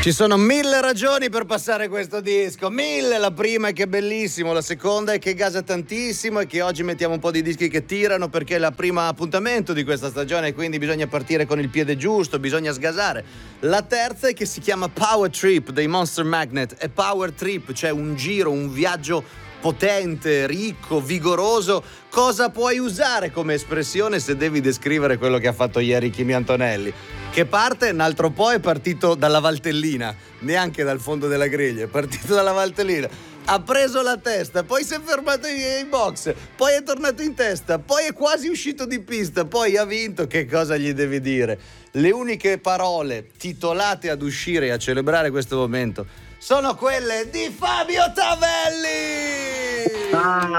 Ci sono 1000 ragioni per passare questo disco, 1000. La prima è che è bellissimo, la seconda è che gasa tantissimo e che oggi mettiamo un po' di dischi che tirano perché è il primo appuntamento di questa stagione, quindi bisogna partire con il piede giusto, bisogna sgasare. La terza è che si chiama Power Trip dei Monster Magnet, è Power Trip, cioè un giro, un viaggio potente, ricco, vigoroso. Cosa puoi usare come espressione se devi descrivere quello che ha fatto ieri Kimi Antonelli? Che parte, un altro po' è partito dalla Valtellina, neanche dal fondo della griglia, è partito dalla Valtellina, ha preso la testa, poi si è fermato in box, poi è tornato in testa, poi è quasi uscito di pista, poi ha vinto. Che cosa gli devi dire? Le uniche parole titolate ad uscire e a celebrare questo momento sono quelle di Fabio Tavelli!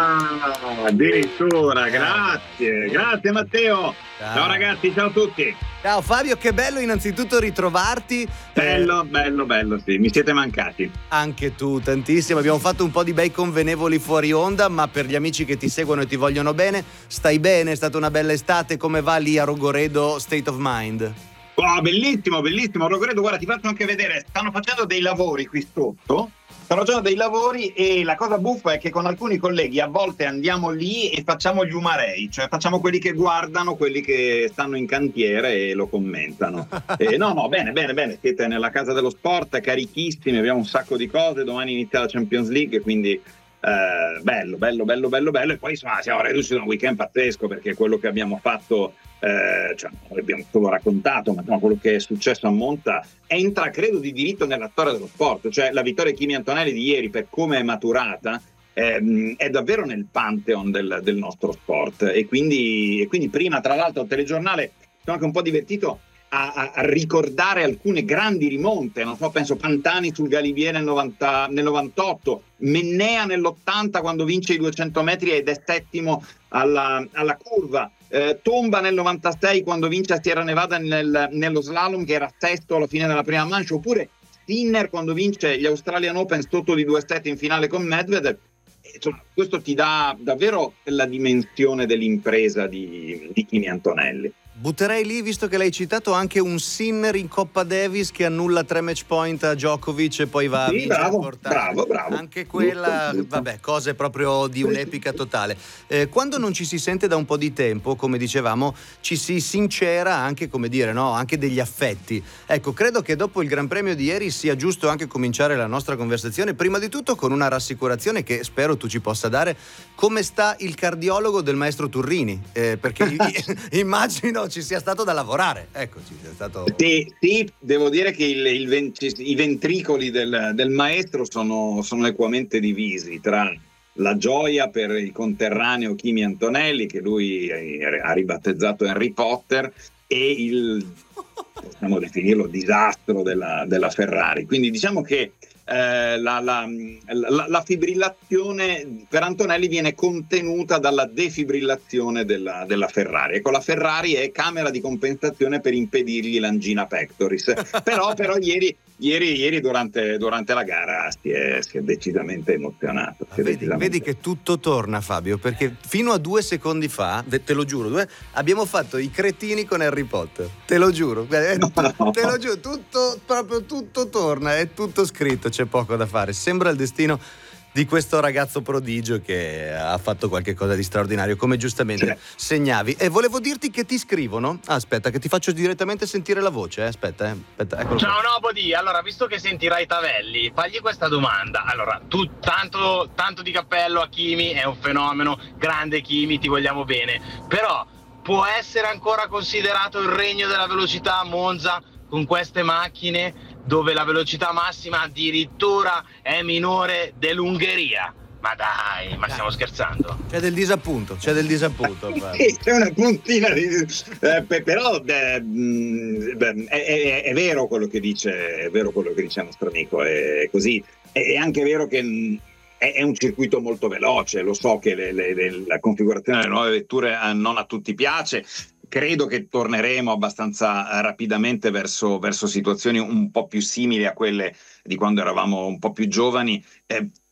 Addirittura, grazie Matteo. Ciao ragazzi, ciao a tutti. Ciao Fabio, che bello innanzitutto ritrovarti. Bello, sì, mi siete mancati. Anche tu, tantissimo. Abbiamo fatto un po' di bei convenevoli fuori onda, ma per gli amici che ti seguono e ti vogliono bene, stai bene? È stata una bella estate, come va lì a Rogoredo, State of Mind? Oh, bellissimo, Rogoredo, guarda, ti faccio anche vedere, stanno facendo dei lavori qui sotto. E la cosa buffa è che con alcuni colleghi a volte andiamo lì e facciamo gli umarei, cioè facciamo quelli che guardano, quelli che stanno in cantiere e lo commentano. No, bene, siete nella casa dello sport, carichissimi, abbiamo un sacco di cose, domani inizia la Champions League, quindi bello, e poi insomma siamo reduci da un weekend pazzesco perché quello che abbiamo fatto, cioè abbiamo solo raccontato, ma quello che è successo a Monza entra credo di diritto nella storia dello sport, cioè la vittoria di Kimi Antonelli di ieri per come è maturata è davvero nel pantheon del nostro sport e quindi prima tra l'altro al telegiornale sono anche un po' divertito a ricordare alcune grandi rimonte, non so, penso Pantani sul Galibier nel 98, Mennea nell'80 quando vince i 200 metri ed è settimo alla curva, Tomba nel 96 quando vince a Sierra Nevada nello slalom che era sesto alla fine della prima manche, oppure Sinner quando vince gli Australian Open sotto di 2-7 in finale con Medvedev. Insomma, questo ti dà davvero la dimensione dell'impresa di Kimi Antonelli. Butterei lì, visto che l'hai citato, anche un Sinner in Coppa Davis che annulla 3 match point a Djokovic e poi va a vincere il portale. Bravo. Anche quella, giusto. Vabbè, cose proprio di un'epica totale. Quando non ci si sente da un po' di tempo, come dicevamo, ci si sincera anche, come dire, no, anche degli affetti. Ecco, credo che dopo il Gran Premio di ieri sia giusto anche cominciare la nostra conversazione, prima di tutto con una rassicurazione che spero tu ci possa dare. Come sta il cardiologo del maestro Turrini? Perché immagino ci sia stato da lavorare. Ecco, ci sia stato. Sì, devo dire che i ventricoli del maestro sono equamente divisi tra la gioia per il conterraneo Kimi Antonelli, che lui ha ribattezzato Harry Potter, e possiamo definirlo disastro della Ferrari. Quindi diciamo che la fibrillazione per Antonelli viene contenuta dalla defibrillazione della Ferrari. Ecco, la Ferrari è camera di compensazione per impedirgli l'angina pectoris. però ieri durante la gara si è decisamente emozionato. Vedi che tutto torna, Fabio, perché fino a 2 secondi fa, te lo giuro, abbiamo fatto i cretini con Harry Potter. Te lo giuro, te lo giuro, tutto torna, è tutto scritto, c'è poco da fare. Sembra il destino di questo ragazzo prodigio che ha fatto qualche cosa di straordinario, come giustamente segnavi. E volevo dirti che ti scrivono. Aspetta, che ti faccio direttamente sentire la voce. Aspetta, eccolo. Ciao Nobody, allora visto che sentirai Tavelli, fagli questa domanda. Allora, tu tanto di cappello a Kimi, è un fenomeno, grande Kimi, ti vogliamo bene. Però può essere ancora considerato il regno della velocità a Monza con queste macchine, dove la velocità massima addirittura è minore dell'Ungheria? Ma dai, stiamo scherzando? C'è del disappunto. C'è una puntina di... però è vero quello che dice, il nostro amico, è così. È anche vero che è un circuito molto veloce, lo so che la configurazione delle nuove vetture non a tutti piace. Credo che torneremo abbastanza rapidamente verso situazioni un po' più simili a quelle di quando eravamo un po' più giovani.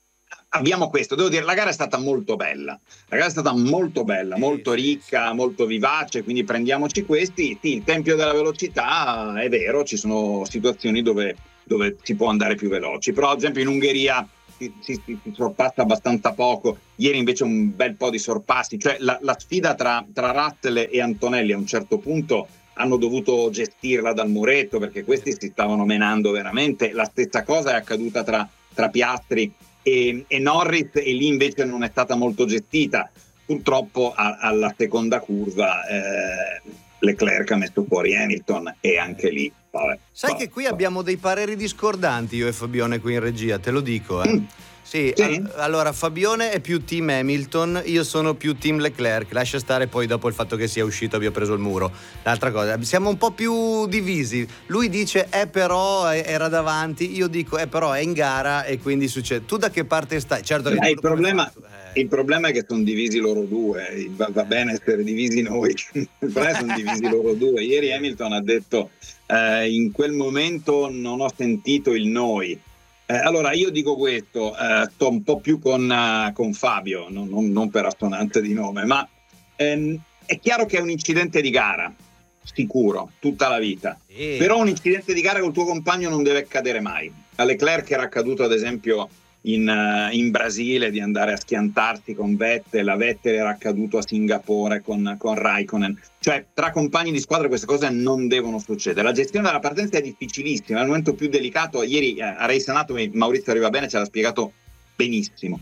abbiamo questo. Devo dire, la gara è stata molto bella. La gara è stata molto bella, molto ricca, molto vivace, quindi prendiamoci questi. Sì, il tempio della velocità è vero, ci sono situazioni dove si può andare più veloci, però ad esempio in Ungheria si sorpassa abbastanza poco. Ieri invece un bel po' di sorpassi, cioè la sfida tra Russell e Antonelli a un certo punto hanno dovuto gestirla dal muretto, perché questi si stavano menando veramente. La stessa cosa è accaduta tra Piastri e Norris, e lì invece non è stata molto gestita. Purtroppo alla seconda curva Leclerc ha messo fuori Hamilton, e anche lì sai che qui abbiamo dei pareri discordanti, io e Fabione qui in regia, te lo dico. Sì. Allora Fabione è più team Hamilton, io sono più team Leclerc, lascia stare poi dopo il fatto che sia uscito abbia preso il muro. L'altra cosa, siamo un po' più divisi. Lui dice però era davanti, io dico però è in gara e quindi succede. Tu da che parte stai? Certo che il problema è che sono divisi loro due, va bene essere divisi noi, il problema è che sono divisi loro due. Ieri Hamilton ha detto in quel momento non ho sentito il noi. Allora io dico questo, sto un po' più con Fabio, non per assonanza di nome, ma è chiaro che è un incidente di gara, sicuro, tutta la vita. Però un incidente di gara col tuo compagno non deve accadere mai. A Leclerc era accaduto ad esempio in Brasile di andare a schiantarsi con Vettel, a Vettel era accaduto a Singapore con Raikkonen. Cioè tra compagni di squadra queste cose non devono succedere. La gestione della partenza è difficilissima, è il momento più delicato. Ieri a Race Anatomy Maurizio Arrivabene ce l'ha spiegato benissimo.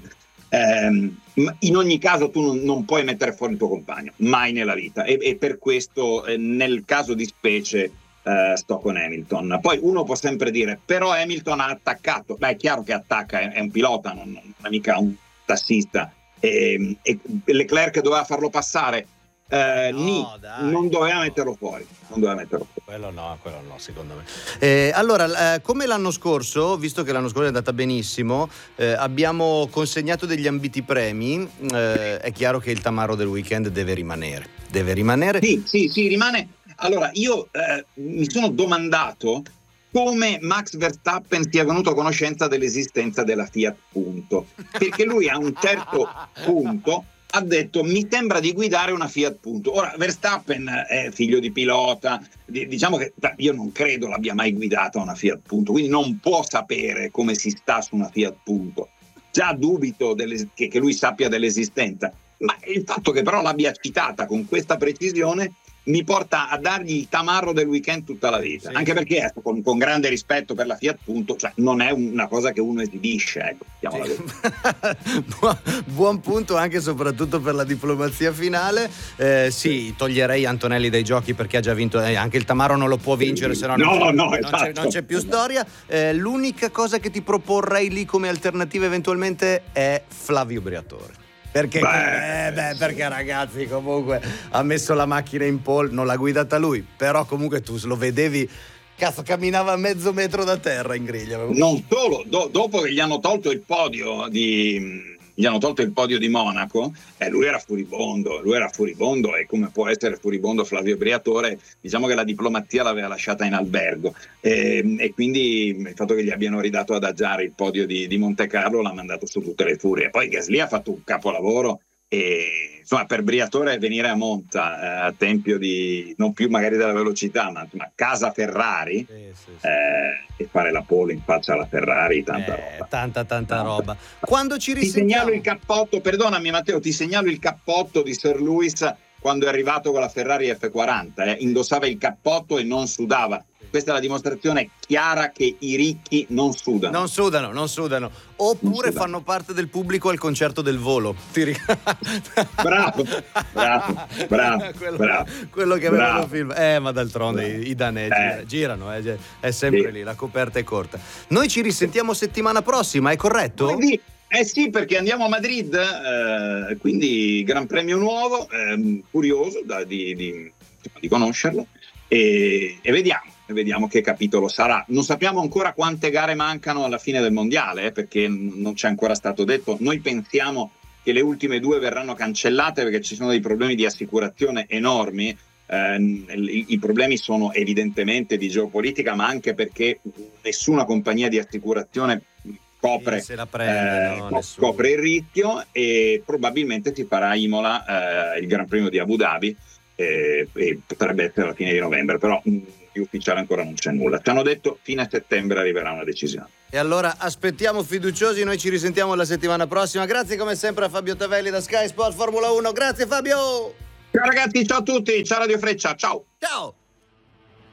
In ogni caso tu non puoi mettere fuori il tuo compagno, mai nella vita, e per questo nel caso di specie sto con Hamilton. Poi uno può sempre dire però Hamilton ha attaccato. Beh, è chiaro che attacca, è un pilota, non è mica un tassista, e Leclerc doveva farlo passare. Non doveva metterlo fuori. Quello no, secondo me. Allora, come l'anno scorso, visto che l'anno scorso è andata benissimo, abbiamo consegnato degli ambiti premi. È chiaro che il tamarro del weekend deve rimanere. Sì, rimane. Allora, io mi sono domandato come Max Verstappen sia venuto a conoscenza dell'esistenza della Fiat Punto, perché lui a un certo punto ha detto mi sembra di guidare una Fiat Punto. Ora Verstappen è figlio di pilota, diciamo che io non credo l'abbia mai guidata una Fiat Punto, quindi non può sapere come si sta su una Fiat Punto. Già dubito che lui sappia dell'esistenza, ma il fatto che però l'abbia citata con questa precisione mi porta a dargli il tamarro del weekend tutta la vita, sì. Anche perché con grande rispetto per la Fiat Punto, cioè non è una cosa che uno esibisce, ecco, sì. Buon punto anche e soprattutto per la diplomazia finale. Sì, toglierei Antonelli dai giochi perché ha già vinto, anche il tamarro non lo può vincere, se no non c'è più storia. L'unica cosa che ti proporrei lì come alternativa eventualmente è Flavio Briatore. Perché ragazzi, comunque ha messo la macchina in pole, non l'ha guidata lui, però comunque tu lo vedevi, cazzo, camminava a mezzo metro da terra in griglia. Non solo, dopo che gli hanno tolto il podio di Monaco, lui era furibondo, e come può essere furibondo Flavio Briatore, diciamo che la diplomazia l'aveva lasciata in albergo, e quindi il fatto che gli abbiano ridato ad adagiare il podio di Monte Carlo l'ha mandato su tutte le furie. Poi Gasly ha fatto un capolavoro, e insomma per Briatore venire a Monza a tempio di non più magari della velocità, ma casa Ferrari, e fare la pole in faccia alla Ferrari, tanta roba. Quando ci risentiamo, ti segnalo il cappotto, perdonami Matteo, ti segnalo il cappotto di Sir Lewis quando è arrivato con la Ferrari F40, indossava il cappotto e non sudava. Questa è la dimostrazione chiara che i ricchi non sudano. Non sudano. Oppure fanno parte del pubblico al concerto del volo. Bravo. Quello che avevano film. Ma d'altronde i danesi girano, è sempre lì, la coperta è corta. Noi ci risentiamo settimana prossima, è corretto? Sì, perché andiamo a Madrid, quindi Gran Premio nuovo, curioso di conoscerlo, e vediamo che capitolo sarà. Non sappiamo ancora quante gare mancano alla fine del mondiale, perché non c'è ancora stato detto. Noi pensiamo che le ultime 2 verranno cancellate perché ci sono dei problemi di assicurazione enormi. I problemi sono evidentemente di geopolitica, ma anche perché nessuna compagnia di assicurazione copre, se la prende, copre il rischio, e probabilmente si farà a Imola il Gran Premio di Abu Dhabi, e potrebbe essere alla fine di novembre, però di ufficiale ancora non c'è nulla. Ci hanno detto fine settembre arriverà una decisione. E allora aspettiamo fiduciosi, noi ci risentiamo la settimana prossima. Grazie come sempre a Fabio Tavelli da Sky Sport Formula 1. Grazie Fabio! Ciao ragazzi, ciao a tutti, ciao Radio Freccia, ciao! Ciao!